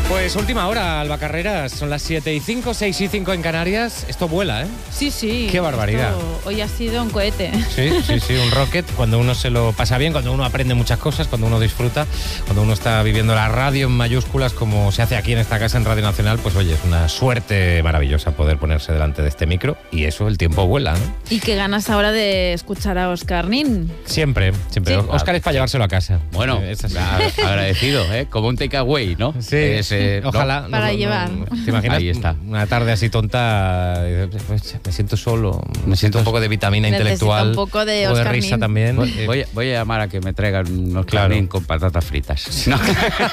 Pues última hora, Alba Carreras. Son las 7:05, 6:05 en Canarias. Esto vuela, ¿eh? Sí, sí. Qué barbaridad. Hoy ha sido un cohete. Sí, un rocket. Cuando uno se lo pasa bien, cuando uno aprende muchas cosas, cuando uno disfruta, cuando uno está viviendo la radio en mayúsculas, como se hace aquí en esta casa en Radio Nacional, pues oye, es una suerte maravillosa poder ponerse delante de este micro y eso, el tiempo vuela, ¿no? ¿Y qué ganas ahora de escuchar a Óscar Nin? Siempre. Sí. Óscar es para llevárselo a casa. Bueno, agradecido, ¿eh? Como un takeaway, ¿no? Sí, ojalá. Para llevar. ¿Te imaginas? Ahí está. Una tarde así tonta, pues, me siento solo, me siento un poco de vitamina intelectual, un poco de Óscar risa Nin. también. Voy a llamar a que me traigan unos clarín con patatas fritas. No.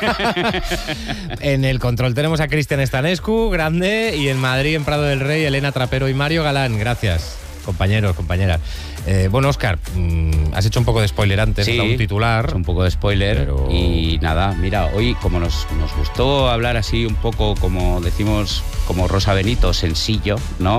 En el control tenemos a Cristian Estanescu, grande, y en Madrid, en Prado del Rey, Elena Trapero y Mario Galán. Gracias, compañeros, compañeras. Bueno, Óscar, has hecho un poco de spoiler antes, Sí, un titular. un poco de spoiler, pero... y nada, mira, hoy como nos gustó hablar así un poco, como decimos, como Rosa Benito, sencillo, ¿no?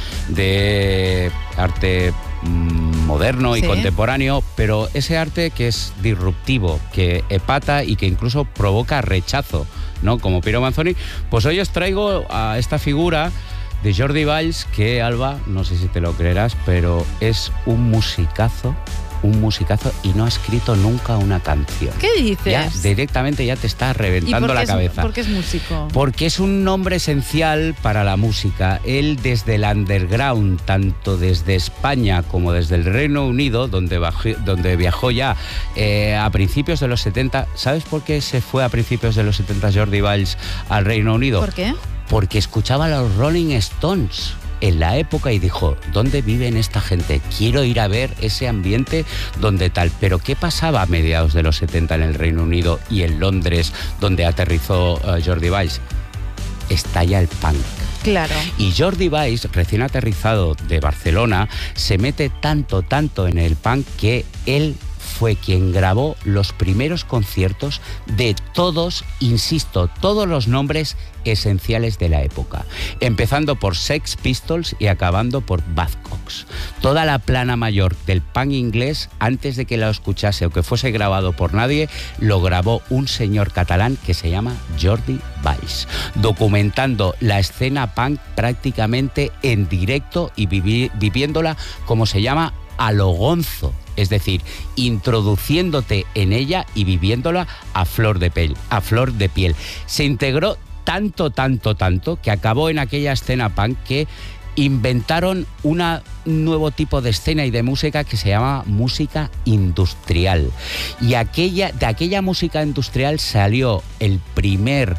De arte moderno y Sí. contemporáneo, pero ese arte que es disruptivo, que epata y que incluso provoca rechazo, ¿no? Como Piero Manzoni, pues hoy os traigo a esta figura de Jordi Valls, que, Alba, no sé si te lo creerás, pero es un musicazo y no ha escrito nunca una canción. ¿Qué dices? Ya directamente ya te está reventando la cabeza. ¿Por qué es músico? Porque es un nombre esencial para la música. Él desde el underground, tanto desde España como desde el Reino Unido, donde viajó ya a principios de los 70. ¿Sabes por qué se fue a principios de los 70 Jordi Valls al Reino Unido? ¿Por qué? Porque escuchaba a los Rolling Stones en la época y dijo, ¿dónde viven esta gente? Quiero ir a ver ese ambiente donde tal. Pero ¿qué pasaba a mediados de los 70 en el Reino Unido y en Londres, donde aterrizó Jordi Valls? Estalla el punk. Claro. Y Jordi Valls, recién aterrizado de Barcelona, se mete tanto en el punk que él fue quien grabó los primeros conciertos de todos, insisto, todos los nombres esenciales de la época, empezando por Sex Pistols y acabando por Buzzcocks. Toda la plana mayor del punk inglés, antes de que lo escuchase o que fuese grabado por nadie, lo grabó un señor catalán que se llama Jordi Valls, documentando la escena punk prácticamente en directo y viviéndola, como se llama, a lo gonzo. Es decir, introduciéndote en ella y viviéndola a flor de piel. Se integró tanto que acabó en aquella escena punk que inventaron un nuevo tipo de escena y de música que se llama música industrial. Y de aquella música industrial salió el primer,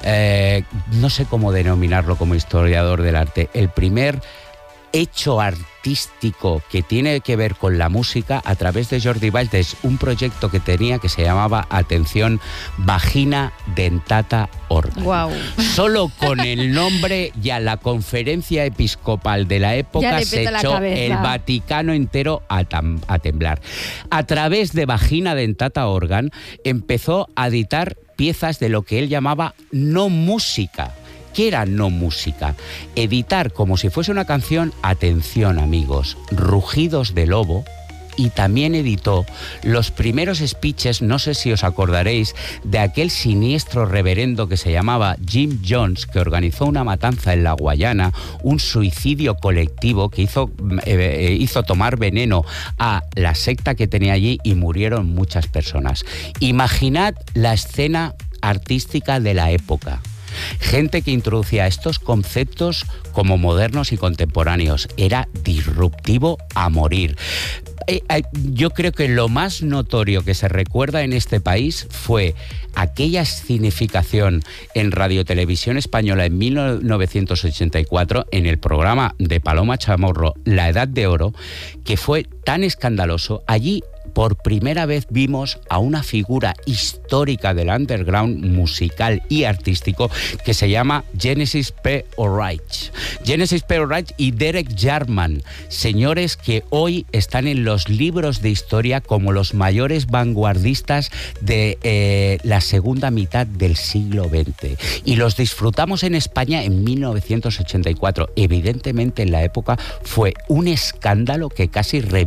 no sé cómo denominarlo como historiador del arte, el primer hecho artístico que tiene que ver con la música a través de Jordi Valls, es un proyecto que tenía que se llamaba, atención, Vagina Dentata Organ. Wow. Solo con el nombre ya la conferencia episcopal de la época se echó el Vaticano entero a temblar. A través de Vagina Dentata Organ empezó a editar piezas de lo que él llamaba no música. ¿Qué era no música? Editar como si fuese una canción, atención amigos, Rugidos de Lobo, y también editó los primeros speeches, no sé si os acordaréis, de aquel siniestro reverendo que se llamaba Jim Jones, que organizó una matanza en la Guayana, un suicidio colectivo que hizo tomar veneno a la secta que tenía allí y murieron muchas personas. Imaginad la escena artística de la época. Gente que introducía estos conceptos como modernos y contemporáneos. Era disruptivo a morir. Yo creo que lo más notorio que se recuerda en este país fue aquella escenificación en Radio Televisión Española en 1984 en el programa de Paloma Chamorro, La Edad de Oro, que fue tan escandaloso. Allí por primera vez vimos a una figura histórica del underground musical y artístico que se llama Genesis P. O'Reilly. Genesis P. O'Reilly y Derek Jarman, señores que hoy están en los libros de historia como los mayores vanguardistas de la segunda mitad del siglo XX. Y los disfrutamos en España en 1984. Evidentemente en la época fue un escándalo que casi revivió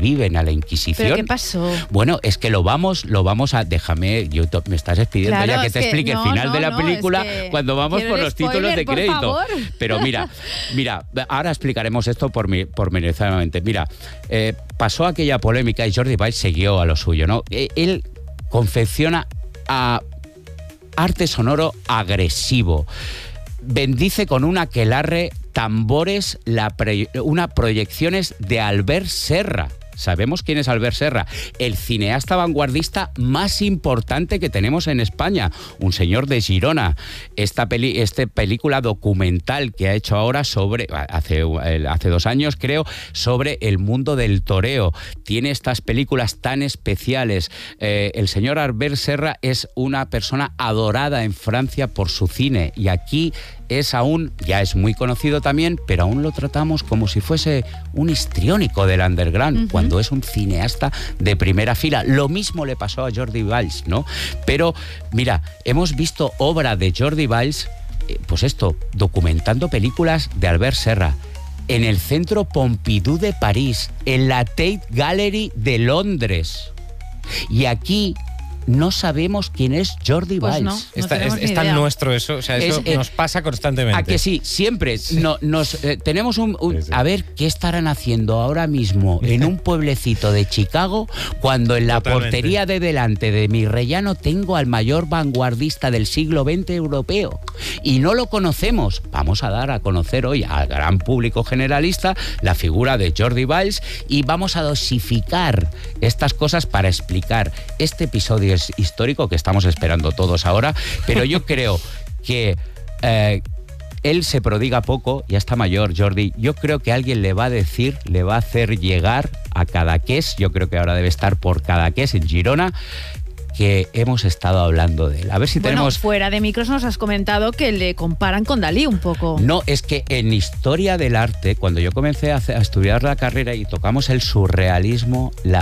sobreviven a la Inquisición. ¿Pero qué pasó? Bueno, es que lo vamos a... Déjame, me estás expidiendo claro, ya que te explique el final de la película cuando vamos por los títulos de crédito. Pero mira, ahora explicaremos esto pormenorizadamente. Mira, pasó aquella polémica y Jordi Valls siguió a lo suyo, ¿no? Él confecciona a arte sonoro agresivo. Bendice con un aquelarre tambores unas proyecciones de Albert Serra. Sabemos quién es Albert Serra, el cineasta vanguardista más importante que tenemos en España, un señor de Girona. Esta película documental que ha hecho ahora hace 2 años, creo, sobre el mundo del toreo. Tiene estas películas tan especiales. El señor Albert Serra es una persona adorada en Francia por su cine y aquí ya es muy conocido también, pero aún lo tratamos como si fuese un histriónico del underground, cuando es un cineasta de primera fila. Lo mismo le pasó a Jordi Valls, ¿no? Pero, mira, hemos visto obra de Jordi Valls, documentando películas de Albert Serra, en el Centro Pompidou de París, en la Tate Gallery de Londres. Y aquí no sabemos quién es Jordi Valls. No es tan nuestro eso, o sea, eso nos pasa constantemente. ¿A que sí? Siempre tenemos Sí. A ver, ¿qué estarán haciendo ahora mismo en un pueblecito de Chicago cuando en la portería de delante de mi rellano tengo al mayor vanguardista del siglo XX europeo? Y no lo conocemos. Vamos a dar a conocer hoy al gran público generalista la figura de Jordi Valls y vamos a dosificar estas cosas para explicar este episodio histórico que estamos esperando todos ahora, pero yo creo que él se prodiga poco, ya está mayor, Jordi. Yo creo que alguien le va a hacer llegar a Cadaqués, yo creo que ahora debe estar por Cadaqués, en Girona, que hemos estado hablando de él. A ver si tenemos... fuera de micros nos has comentado que le comparan con Dalí un poco. No, es que en historia del arte, cuando yo comencé a estudiar la carrera y tocamos el surrealismo, la